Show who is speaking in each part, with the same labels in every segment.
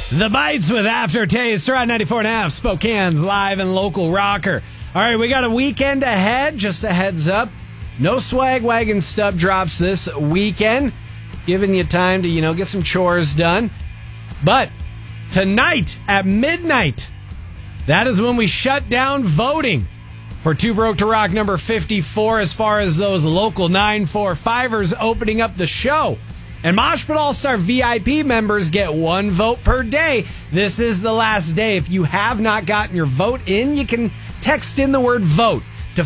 Speaker 1: The Bites with Aftertaste, around 94.5, Spokane's live and local rocker. All right, we got a weekend ahead. Just a heads up. No Swag Wagon stub drops this weekend. Giving you time to, get some chores done. But tonight at midnight, that is when we shut down voting for Too Broke to Rock number 54 as far as those local 945ers opening up the show. And Mosh Pit All-Star VIP members get one vote per day. This is the last day. If you have not gotten your vote in, you can text in the word VOTE to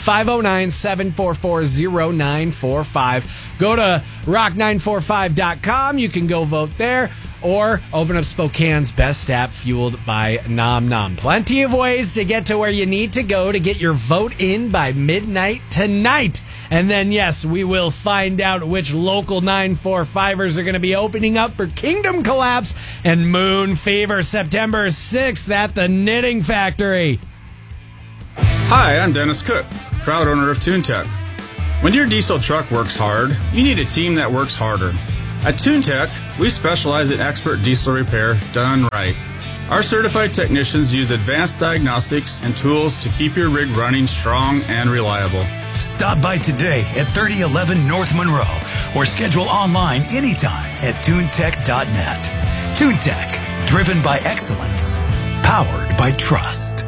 Speaker 1: 509-744-0945. Go to rock945.com. You can go vote there or open up Spokane's best app fueled by Nom Nom. Plenty of ways to get to where you need to go to get your vote in by midnight tonight. And then, yes, we will find out which local 945ers are going to be opening up for Kingdom Collapse and Moon Fever September 6th at the Knitting Factory.
Speaker 2: Hi, I'm Dennis Cook, proud owner of TuneTech. When your diesel truck works hard, you need a team that works harder. At TuneTech, we specialize in expert diesel repair done right. Our certified technicians use advanced diagnostics and tools to keep your rig running strong and reliable.
Speaker 3: Stop by today at 3011 North Monroe or schedule online anytime at tunetech.net. TuneTech, driven by excellence, powered by trust.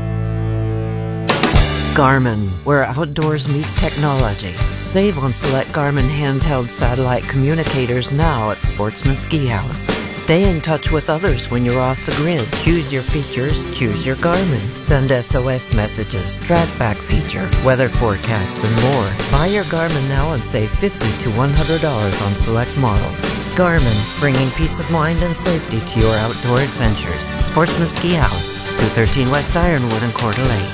Speaker 4: Garmin, where outdoors meets technology. Save on select Garmin handheld satellite communicators now at Sportsman Ski House. Stay in touch with others when you're off the grid. Choose your features, choose your Garmin. Send SOS messages, track back feature, weather forecast, and more. Buy your Garmin now and save $50 to $100 on select models. Garmin, bringing peace of mind and safety to your outdoor adventures. Sportsman Ski House, 213 West Ironwood in Coeur d'Alene.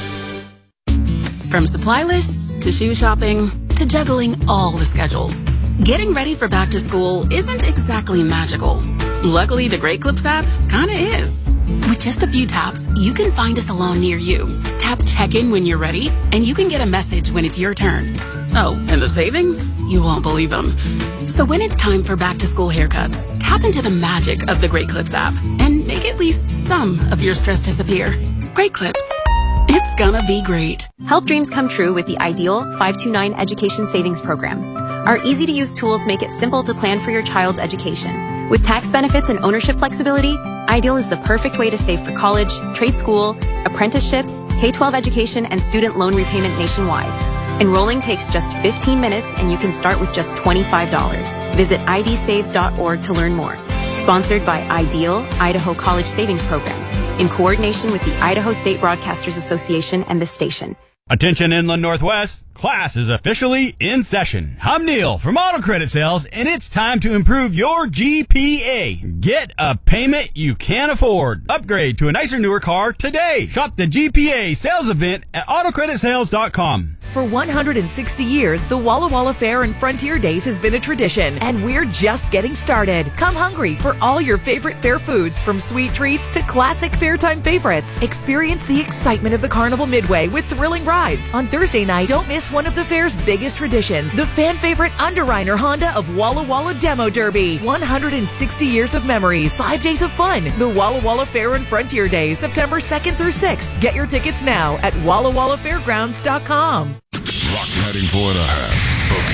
Speaker 5: From supply lists to shoe shopping to juggling all the schedules, getting ready for back to school isn't exactly magical. Luckily, the Great Clips app kinda is. With just a few taps, you can find a salon near you. Tap check-in when you're ready, and you can get a message when it's your turn. Oh, and the savings? You won't believe them. So when it's time for back to school haircuts, tap into the magic of the Great Clips app and make at least some of your stress disappear. Great Clips. It's gonna be great.
Speaker 6: Help dreams come true with the Ideal 529 Education Savings Program. Our easy-to-use tools make it simple to plan for your child's education. With tax benefits and ownership flexibility, Ideal is the perfect way to save for college, trade school, apprenticeships, K-12 education, and student loan repayment nationwide. Enrolling takes just 15 minutes, and you can start with just $25. Visit idsaves.org to learn more. Sponsored by Ideal, Idaho College Savings Program, in coordination with the Idaho State Broadcasters Association and this station.
Speaker 7: Attention Inland Northwest, class is officially in session. I'm Neil from Auto Credit Sales, and it's time to improve your GPA. Get a payment you can afford. Upgrade to a nicer, newer car today. Shop the GPA sales event at autocreditsales.com.
Speaker 8: For 160 years, the Walla Walla Fair and Frontier Days has been a tradition, and we're just getting started. Come hungry for all your favorite fair foods, from sweet treats to classic fairtime favorites. Experience the excitement of the Carnival Midway with thrilling rides. On Thursday night, don't miss one of the fair's biggest traditions, the fan favorite Underwriter Honda of Walla Walla Demo Derby. 160 years of memories, 5 days of fun. The Walla Walla Fair and Frontier Days, September 2nd through 6th. Get your tickets now at WallaWallaFairgrounds.com.
Speaker 9: Rock's heading for the half.